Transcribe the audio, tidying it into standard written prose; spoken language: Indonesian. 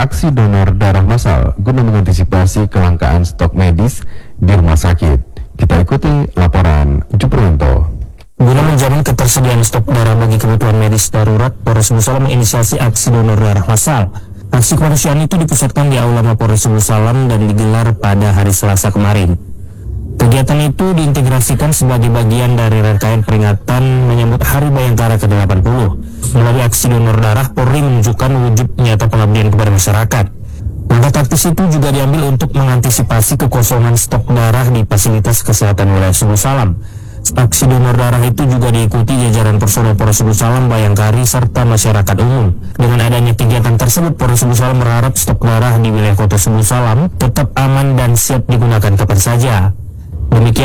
aksi donor darah massal guna mengantisipasi kelangkaan stok medis di rumah sakit. Kita ikuti laporan Juprianto. Guna menjamin ketersediaan stok darah bagi kebutuhan medis darurat, Polres Subuh Salam menginisiasi aksi donor darah massal. Aksi kemanusiaan itu dipusatkan di Aula Mapolres Subuh Salam dan digelar pada hari Selasa kemarin. Kegiatan itu diintegrasikan sebagai bagian dari rangkaian peringatan menyambut Hari Bayangkara ke-80. Melalui aksi donor darah, Polri menunjukkan wujud nyata pengabdian kepada masyarakat. Langkah taktis itu juga diambil untuk mengantisipasi kekosongan stok darah di fasilitas kesehatan wilayah Subuh Salam. Aksi donor darah itu juga diikuti jajaran personel Polres Subuh Salam, Bayangkari, serta masyarakat umum. Dengan adanya kegiatan tersebut, Polres Subuh Salam berharap stok darah di wilayah Kota Subuh Salam tetap aman dan siap digunakan kapan saja. Demikian